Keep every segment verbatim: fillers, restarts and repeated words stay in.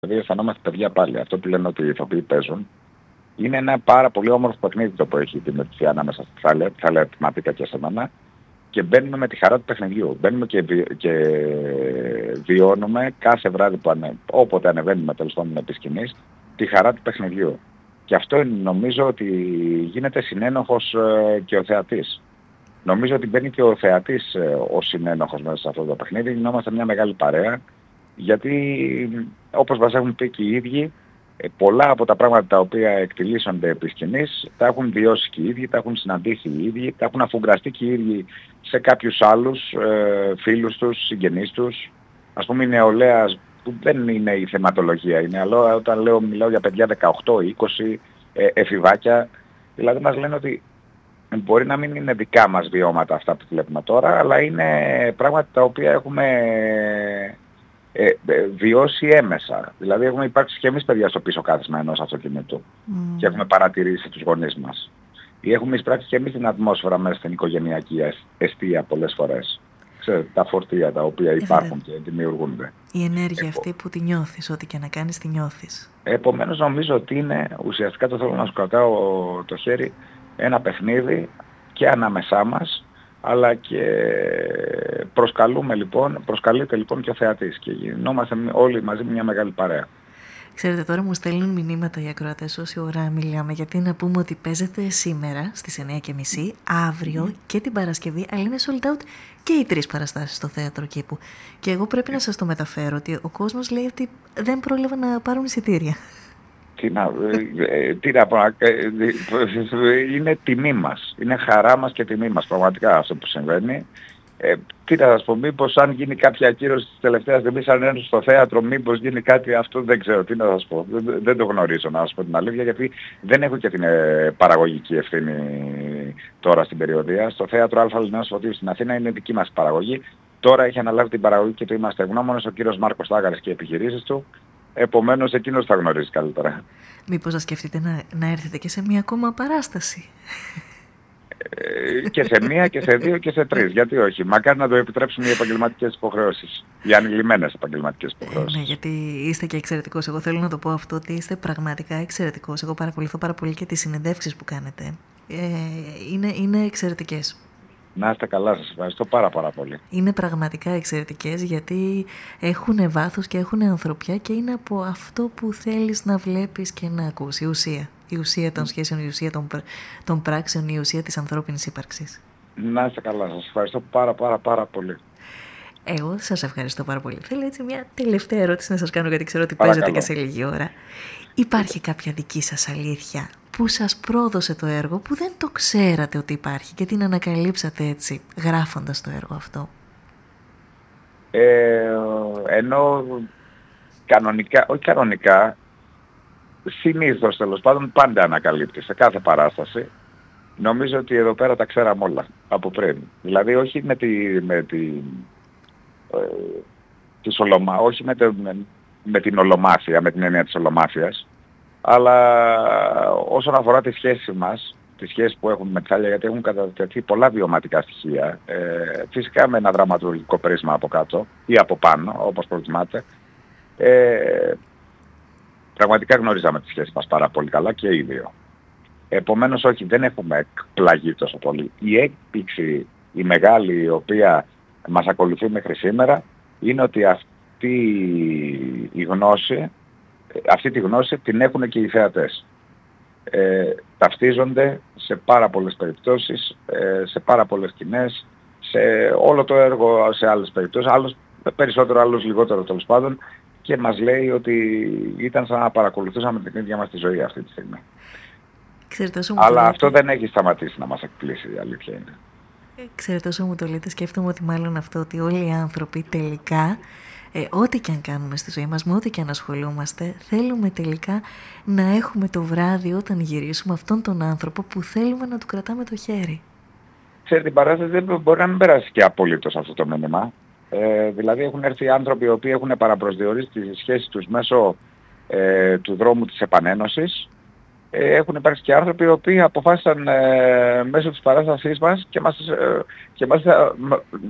Δηλαδή αισθανόμαστε παιδιά πάλι. Αυτό που λένε ότι οι ηθοποιοί παίζουν είναι ένα πάρα πολύ όμορφο παιχνίδι το που έχει δημιουργηθεί ανάμεσα στη Θάλια, τη Θάλια Ματίκα και σε μένα. Και μπαίνουμε με τη χαρά του παιχνιδιού. Μπαίνουμε και, βι... και βιώνουμε κάθε βράδυ που ανε... όποτε ανεβαίνουμε τέλος πάντων επί σκηνής, τη χαρά του παιχνιδιού. Και αυτό νομίζω ότι γίνεται συνένοχος ε, και ο θεατής. Νομίζω ότι μπαίνει και ο θεατής ε, ως συνένοχος μέσα σε αυτό το παιχνίδι. Γινόμαστε μια μεγάλη παρέα. Γιατί όπως μας έχουν πει και οι ίδιοι, ε, πολλά από τα πράγματα τα οποία εκτιλήσονται επί σκηνής τα έχουν βιώσει και οι ίδιοι, τα έχουν συναντήσει οι ίδιοι, τα έχουν αφουγκραστεί και οι ίδιοι σε κάποιους άλλους ε, φίλους τους, συγγενείς τους. Ας πούμε η νεολαία που δεν είναι η θεματολογία, είναι αλλά όταν λέω, μιλάω για παιδιά δεκαοκτώ είκοσι, ε, εφηβάκια, δηλαδή μας λένε ότι μπορεί να μην είναι δικά μας βιώματα αυτά που βλέπουμε τώρα, αλλά είναι πράγματα τα οποία έχουμε ε, ε, βιώσει έμεσα. Δηλαδή έχουμε υπάρξει και εμείς παιδιά στο πίσω κάθισμα ενός αυτοκινήτου mm. και έχουμε παρατηρήσει τους γονείς μας. Ή έχουμε εισπράξει και εμείς την ατμόσφαιρα μέσα στην οικογενειακή εστία πολλές φορές. Ξέρετε, τα φορτία τα οποία υπάρχουν και δημιουργούνται. Η ενέργεια Επο... αυτή που τη νιώθεις, ό,τι και να κάνεις τη νιώθεις. Επομένως νομίζω ότι είναι, ουσιαστικά το θέλω να σου κρατάω το χέρι, ένα παιχνίδι και ανάμεσά μας, αλλά και προσκαλούμε λοιπόν, προσκαλείται λοιπόν και ο θεατής και γινόμαστε όλοι μαζί μια μεγάλη παρέα. Ξέρετε, τώρα μου στέλνουν μηνύματα οι ακροατές όση ώρα μιλάμε, γιατί να πούμε ότι παίζεται σήμερα στις εννιά και μισή, αύριο mm. και την Παρασκευή, αλλά είναι sold out και οι τρεις παραστάσεις στο Θέατρο Κήπου. Και εγώ πρέπει να σας το μεταφέρω, ότι ο κόσμος λέει ότι δεν πρόλαβαν να πάρουν εισιτήρια. Τι να, ε, τι να πω, ε, είναι τιμή μας, είναι χαρά μας και τιμή μας πραγματικά αυτό που συμβαίνει. Ε, τι να σας πω, μήπως αν γίνει κάποια ακύρωση της τελευταίας στιγμής αν έρθουν στο θέατρο, μήπως γίνει κάτι, αυτό δεν ξέρω, τι να σας πω. Δεν, δεν το γνωρίζω να σας πω την αλήθεια, γιατί δεν έχω και την ε, παραγωγική ευθύνη τώρα στην περιοδία. Στο θέατρο Α Λινέας Φωτίου στην Αθήνα είναι δική μας παραγωγή. Τώρα έχει αναλάβει την παραγωγή και το είμαστε ευγνώμονες ο κύριος Μάρκος Τάγαρης και οι επιχειρήσεις του. Επομένως εκείνος θα γνωρίζει καλύτερα. Μήπως να σκεφτείτε να, να έρθετε και σε μία ακόμα παράσταση. Και σε μία και σε δύο και σε τρεις. Γιατί όχι. Μακάρι να το επιτρέψουν οι επαγγελματικές υποχρεώσεις. Οι ανηλυμένες επαγγελματικές υποχρεώσεις. Ε, ναι, γιατί είστε και εξαιρετικός. Εγώ θέλω να το πω αυτό, ότι είστε πραγματικά εξαιρετικός. Εγώ παρακολουθώ πάρα πολύ και τις συνεντεύξεις που κάνετε. Ε, είναι, είναι εξαιρετικές. Να είστε καλά, σας ευχαριστώ πάρα πάρα πολύ. Είναι πραγματικά εξαιρετικές, γιατί έχουν βάθος και έχουν ανθρωπιά και είναι από αυτό που θέλεις να βλέπεις και να ακούς. Η ουσία. Η ουσία των σχέσεων, η ουσία των, των πράξεων, η ουσία της ανθρώπινης ύπαρξης. Να είστε καλά, σας ευχαριστώ πάρα πάρα πάρα πολύ. Εγώ σας ευχαριστώ πάρα πολύ. Θέλω έτσι μια τελευταία ερώτηση να σας κάνω, γιατί ξέρω ότι παίζετε και σε λίγη ώρα. Υπάρχει κάποια δική σας αλήθεια που σας πρόδωσε το έργο, που δεν το ξέρατε ότι υπάρχει και την ανακαλύψατε έτσι γράφοντας το έργο αυτό? Ε, ενώ κανονικά, όχι κανονικά, συνήθως τέλος πάντων πάντα ανακαλύπτει σε κάθε παράσταση. Νομίζω ότι εδώ πέρα τα ξέραμε όλα από πριν. Δηλαδή όχι με, τη, με, τη, ε, της ολομα, όχι με, τε, με, με την ολομάθεια, με την έννοια της ολομάθειας, αλλά όσον αφορά τη σχέση μας, τη σχέση που έχουμε με τη Θάλια, γιατί έχουν κατατεθεί πολλά βιωματικά στοιχεία, ε, φυσικά με ένα δραματουργικό πρίσμα από κάτω ή από πάνω, όπως προτιμάτε, ε, πραγματικά γνωρίζαμε τη σχέση μας πάρα πολύ καλά και οι δύο. Επομένως όχι, δεν έχουμε εκπλαγεί τόσο πολύ. Η έκπληξη, η μεγάλη, η οποία μας ακολουθεί μέχρι σήμερα, είναι ότι αυτή η γνώση, αυτή τη γνώση την έχουν και οι θεατές. Ε, ταυτίζονται σε πάρα πολλές περιπτώσεις, ε, σε πάρα πολλές σκηνές, σε όλο το έργο σε άλλες περιπτώσεις, άλλους περισσότερο, άλλους λιγότερο τέλος πάντων, και μας λέει ότι ήταν σαν να παρακολουθούσαμε την ίδια μας τη ζωή αυτή τη στιγμή. Ξέρετε, αλλά αυτό δεν έχει σταματήσει να μας εκπλήσει, η αλήθεια είναι. Ξέρετε, όσο μου το λέτε, σκέφτομαι ότι μάλλον αυτό, ότι όλοι οι άνθρωποι τελικά, ε, ό,τι και αν κάνουμε στη ζωή μας, με ό,τι και αν ασχολούμαστε, θέλουμε τελικά να έχουμε το βράδυ όταν γυρίσουμε αυτόν τον άνθρωπο που θέλουμε να του κρατάμε το χέρι. Ξέρετε, την παράσταση δεν μπορεί να μην περάσει και απολύτως αυτό το μήνυμα. Ε, δηλαδή έχουν έρθει άνθρωποι οι οποίοι έχουν παραπροσδιορίσει τη σχέση τους μέσω ε, του δρόμου της επανένωσης. Ε, έχουν υπάρξει και άνθρωποι οι οποίοι αποφάσισαν ε, μέσω της παράστασής μας και μας, ε, και μας ε,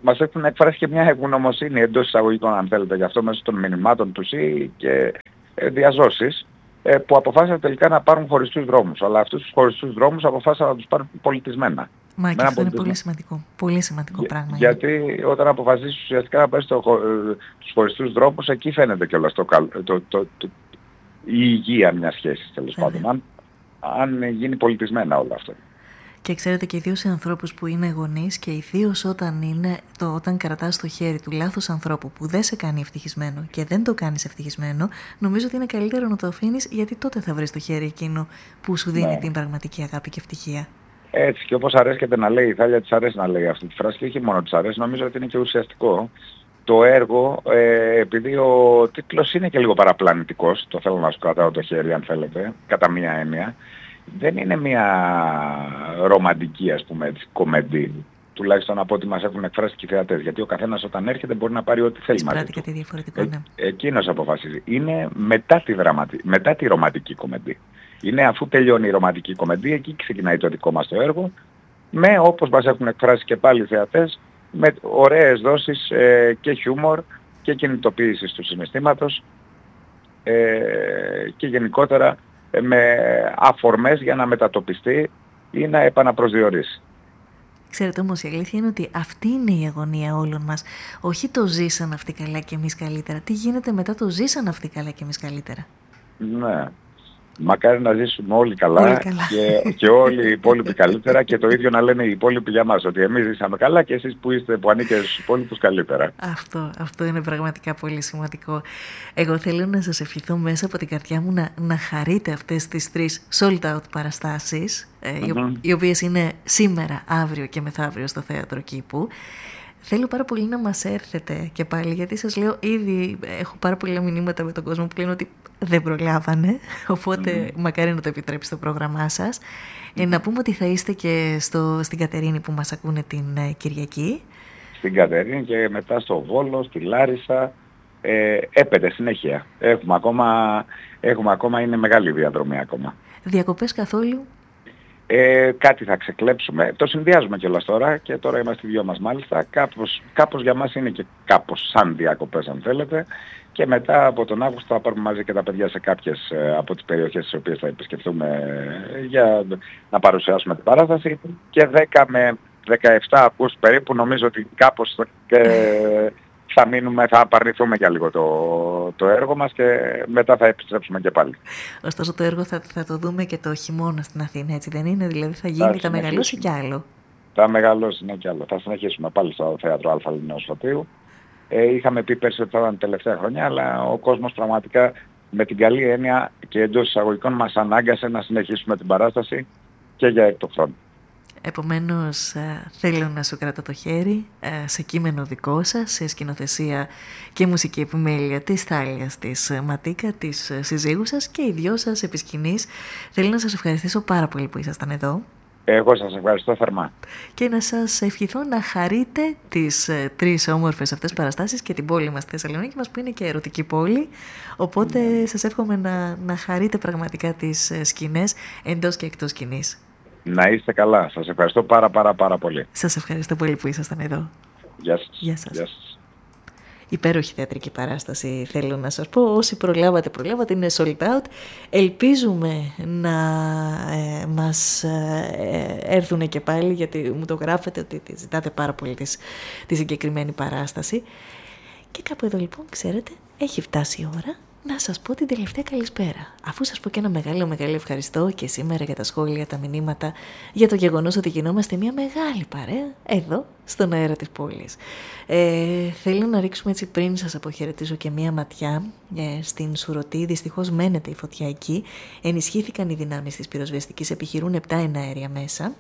μας έχουν εκφράσει και μια ευγνωμοσύνη εντός εισαγωγικών, αν θέλετε, γι' αυτό μέσω των μηνυμάτων τους ή και ε, διαζώσεις, ε, που αποφάσισαν τελικά να πάρουν χωριστούς δρόμους. Αλλά αυτούς τους χωριστούς δρόμους αποφάσισαν να τους πάρουν πολιτισμένα. Μα και αυτό είναι πολύ σημαντικό. Πολύ σημαντικό Για, πράγμα. Γιατί είναι. Όταν αποφασίσεις ουσιαστικά να πάρεις το, ε, τους χωριστούς δρόμους, εκεί φαίνεται κιόλας το, το, το, το, το, η υγεία μιας σχέσης, τέλος πάντων. Αν, αν γίνει πολιτισμένα όλο αυτό. Και ξέρετε, και ιδίως σε ανθρώπους που είναι γονείς και ιδίως όταν, είναι το, όταν κρατάς το χέρι του λάθος ανθρώπου που δεν σε κάνει ευτυχισμένο και δεν το κάνεις ευτυχισμένο, νομίζω ότι είναι καλύτερο να το αφήνεις, γιατί τότε θα βρεις το χέρι εκείνο που σου δίνει, ναι, την πραγματική αγάπη και ευτυχία. Έτσι, και όπως αρέσκεται να λέει, η Θάλια της αρέσει να λέει αυτή τη φράση και όχι μόνο της αρέσει, νομίζω ότι είναι και ουσιαστικό. Το έργο, ε, επειδή ο τίτλος είναι και λίγο παραπλανητικός, το θέλω να σου κρατάω το χέρι αν θέλετε, κατά μία έννοια, δεν είναι μια ρομαντική, ας πούμε, έτσι, κομμεντή. Τουλάχιστον από ό,τι μας έχουν εκφράσει και οι θεατές. Γιατί ο καθένας όταν έρχεται μπορεί να πάρει ό,τι θέλει μαζί του. Κάτι διαφορετικό, ναι. Ε, εκείνος αποφασίζει. Είναι μετά τη, δραματι... μετά τη ρομαντική κομμεντή. Είναι αφού τελειώνει η ρομαντική κομμεντή, εκεί ξεκινάει το δικό μας το έργο, με, όπως μας έχουν εκφράσει και πάλι οι θεατές, με ωραίες δόσεις ε, και χιούμορ και κινητοποίησης του συναισθήματος ε, και γενικότερα ε, με αφορμές για να μετατοπιστεί ή να επαναπροσδιορίσει. Ξέρετε όμως, η αλήθεια είναι ότι αυτή είναι η αγωνία όλων μας. Όχι το ζήσαν αυτοί καλά και εμείς καλύτερα. Τι γίνεται μετά το ζήσαν αυτοί καλά και εμείς καλύτερα. Ναι. Μακάρι να ζήσουμε όλοι καλά, όλοι καλά. Και, και όλοι οι υπόλοιποι καλύτερα και το ίδιο να λένε οι υπόλοιποι για μας, ότι εμείς ζήσαμε καλά και εσείς που είστε, που ανήκετε στους υπόλοιπους, καλύτερα. Αυτό, αυτό είναι πραγματικά πολύ σημαντικό. Εγώ θέλω να σας ευχηθώ μέσα από την καρδιά μου να, να χαρείτε αυτές τις τρεις sold out παραστάσεις, mm-hmm. οι, οι οποίες είναι σήμερα, αύριο και μεθαύριο στο Θέατρο Κήπου. Θέλω πάρα πολύ να μας έρθετε και πάλι, γιατί σας λέω, ήδη έχω πάρα πολλά μηνύματα με τον κόσμο που λένε ότι δεν προλάβανε, οπότε mm. μακάρι να το επιτρέψει το πρόγραμμά σας. Ε, να πούμε ότι θα είστε και στο, στην Κατερίνη που μας ακούνε την ε, Κυριακή. Στην Κατερίνη και μετά στο Βόλο, στη Λάρισα, ε, έπεται συνέχεια. Έχουμε ακόμα, έχουμε ακόμα, είναι μεγάλη διαδρομή ακόμα. Διακοπές καθόλου? Ε, κάτι θα ξεκλέψουμε. Το συνδυάζουμε κιόλας τώρα και τώρα είμαστε οι δυο μας μάλιστα. Κάπως, κάπως για μας είναι και κάπως σαν διακοπές αν θέλετε. Και μετά από τον Αύγουστο θα πάρουμε μαζί και τα παιδιά σε κάποιες ε, από τις περιοχές τις οποίες θα επισκεφτούμε ε, για να παρουσιάσουμε την παράσταση. Και δέκα με δεκαεπτά Αυγούστου περίπου νομίζω ότι κάπως ε, θα μείνουμε, θα απαρνηθούμε για λίγο το, το έργο μας και μετά θα επιστρέψουμε και πάλι. Ωστόσο το έργο θα, θα το δούμε και το χειμώνα στην Αθήνα, έτσι δεν είναι? Δηλαδή θα γίνει, θα, θα μεγαλώσει κι άλλο. Θα μεγαλώσει, ναι, κι άλλο. Θα συνεχίσουμε πάλι στο Θέατρο Α Λιννέου Σωτήου. Ε, είχαμε πει πέρσι ότι θα ήταν τελευταία χρονιά, αλλά ο κόσμος πραγματικά με την καλή έννοια και εντός εισαγωγικών μας ανάγκασε να συνεχίσουμε την παράσταση και για εκ του χρόνου. Επομένως θέλω να σου κρατώ το χέρι σε κείμενο δικό σας, σε σκηνοθεσία και μουσική επιμέλεια της Θάλιας της Ματίκα, της συζύγου σας, και οι δυο σας επί σκηνής. Θέλω να σας ευχαριστήσω πάρα πολύ που ήσασταν εδώ. Εγώ σας ευχαριστώ θερμά. Και να σας ευχηθώ να χαρείτε τις ε, τρεις όμορφες αυτές παραστάσεις και την πόλη μας, τη Θεσσαλονίκη μας, που είναι και ερωτική πόλη. Οπότε mm. σας εύχομαι να, να χαρείτε πραγματικά τις ε, σκηνές εντός και εκτός σκηνής. Να είστε καλά. Σας ευχαριστώ πάρα πάρα πάρα πολύ. Σας ευχαριστώ πολύ που ήσασταν εδώ. Γεια σας. Γεια σας. Γεια σας. Υπέροχη θεατρική παράσταση, θέλω να σας πω. Όσοι προλάβατε, προλάβατε, είναι sold out. Ελπίζουμε να ε, μας ε, έρθουν και πάλι, γιατί μου το γράφετε ότι ζητάτε πάρα πολύ τη, τη συγκεκριμένη παράσταση. Και κάπου εδώ λοιπόν, ξέρετε, έχει φτάσει η ώρα να σας πω την τελευταία καλησπέρα. Αφού σας πω και ένα μεγάλο μεγάλο ευχαριστώ και σήμερα για τα σχόλια, τα μηνύματα, για το γεγονός ότι γινόμαστε μια μεγάλη παρέα εδώ στον αέρα της πόλης. Ε, θέλω να ρίξουμε έτσι, πριν σας αποχαιρετήσω, και μια ματιά ε, στην Σουρωτή. Δυστυχώς μένεται η φωτιά εκεί. Ενισχύθηκαν οι δυνάμεις της πυροσβεστικής, επιχειρούν επτά εναέρια μέσα.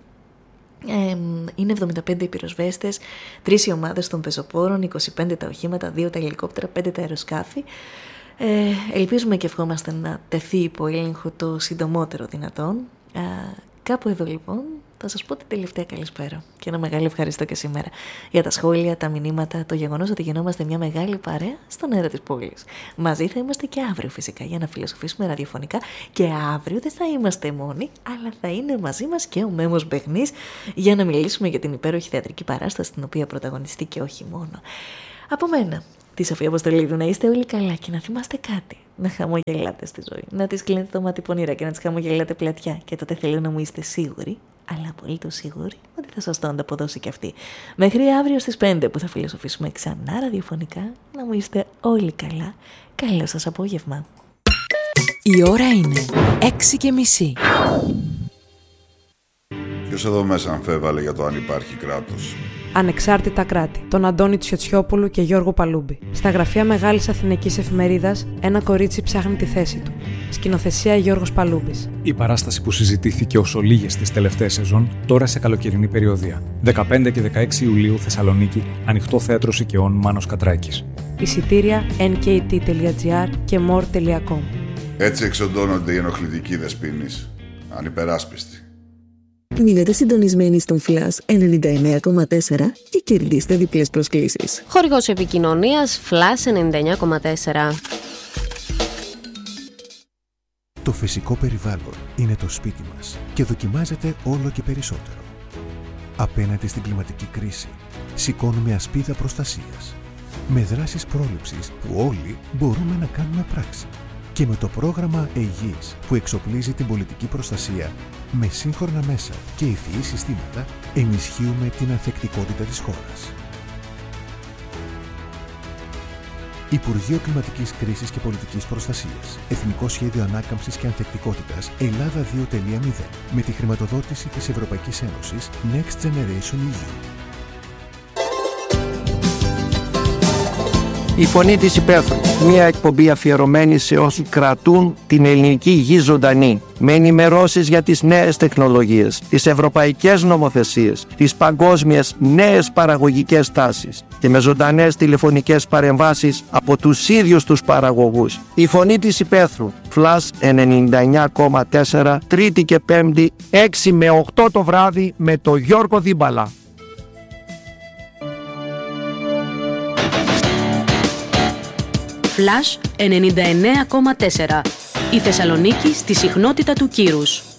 Ε, είναι εβδομήντα πέντε οι πυροσβέστες, τρεις οι ομάδες των πεζοπόρων, είκοσι πέντε τα οχήματα, δύο τα ελικόπτερα, πέντε τα αεροσκάφη. Ε, ελπίζουμε και ευχόμαστε να τεθεί υπό έλεγχο το συντομότερο δυνατόν. Ε, κάπου εδώ λοιπόν θα σας πω την τελευταία καλησπέρα. Και ένα μεγάλο ευχαριστώ και σήμερα για τα σχόλια, τα μηνύματα, το γεγονός ότι γινόμαστε μια μεγάλη παρέα στον αέρα της πόλης. Μαζί θα είμαστε και αύριο φυσικά για να φιλοσοφήσουμε ραδιοφωνικά. Και αύριο δεν θα είμαστε μόνοι, αλλά θα είναι μαζί μας και ο Μέμος Μπεχνής για να μιλήσουμε για την υπέροχη θεατρική παράσταση, την οποία πρωταγωνιστεί και όχι μόνο. Από μένα, τη Σοφία Αποστολίδου, να είστε όλοι καλά και να θυμάστε κάτι. Να χαμογελάτε στη ζωή. Να τις κλείνετε το μάτι πονηρά και να τις χαμογελάτε πλατιά. Και τότε θέλω να μου είστε σίγουροι, αλλά απολύτως σίγουροι, ότι θα σας το ανταποδώσει και αυτή. Μέχρι αύριο στις πέντε που θα φιλοσοφήσουμε ξανά ραδιοφωνικά, να μου είστε όλοι καλά. Καλό σας απόγευμα. Η ώρα είναι έξι και μισή. Ποιος εδώ μέσα αμφέβαλε για το αν υπάρχει κράτος? Ανεξάρτητα κράτη, τον Αντώνη Τσιοτσιόπουλου και Γιώργο Παλούμπη. Στα γραφεία Μεγάλης Αθηναϊκής Εφημερίδας, ένα κορίτσι ψάχνει τη θέση του. Σκηνοθεσία Γιώργος Παλούμπης. Η παράσταση που συζητήθηκε ως ολίγες τις τελευταίες σεζόν, τώρα σε καλοκαιρινή περιοδία. δεκαπέντε και δεκαέξι Ιουλίου, Θεσσαλονίκη, Ανοιχτό Θέατρο Σικαιών, Μάνος Κατράκης. Εισιτήρια εν κέι τι τελεία τζι άρ και μορ τελεία κομ. Έτσι εξοντώνονται οι ενοχλητικοί δεσποίνεις. Ανυπεράσπιστοι. Μείνετε συντονισμένοι στον Flash ενενήντα εννέα κόμμα τέσσερα και κερδίστε διπλές προσκλήσεις. Χορηγός επικοινωνίας Flash ενενήντα εννέα κόμμα τέσσερα. Το φυσικό περιβάλλον είναι το σπίτι μας και δοκιμάζεται όλο και περισσότερο. Απέναντι στην κλιματική κρίση, σηκώνουμε ασπίδα προστασίας. Με δράσεις πρόληψης που όλοι μπορούμε να κάνουμε πράξη. Και με το πρόγραμμα Αιγής που εξοπλίζει την πολιτική προστασία με σύγχρονα μέσα και ευφυή συστήματα, ενισχύουμε την ανθεκτικότητα της χώρας. Υπουργείο Κλιματικής Κρίσης και Πολιτικής Προστασίας. Εθνικό Σχέδιο Ανάκαμψης και Ανθεκτικότητας Ελλάδα δύο τελεία μηδέν. Με τη χρηματοδότηση της Ευρωπαϊκής Ένωσης Next Generation ι γιου. Η Φωνή της Υπαίθρου. Μια εκπομπή αφιερωμένη σε όσους κρατούν την ελληνική γη ζωντανή. Με ενημερώσεις για τις νέες τεχνολογίες, τις ευρωπαϊκές νομοθεσίες, τις παγκόσμιες νέες παραγωγικές τάσεις και με ζωντανές τηλεφωνικές παρεμβάσεις από τους ίδιους τους παραγωγούς. Η Φωνή της Υπαίθρου. Flash ενενήντα εννέα κόμμα τέσσερα, Τρίτη και Πέμπτη, έξι με οκτώ το βράδυ με το Γιώργο Δίμπαλα. Flash ενενήντα εννέα κόμμα τέσσερα. Η Θεσσαλονίκη στη συχνότητα του κύρους.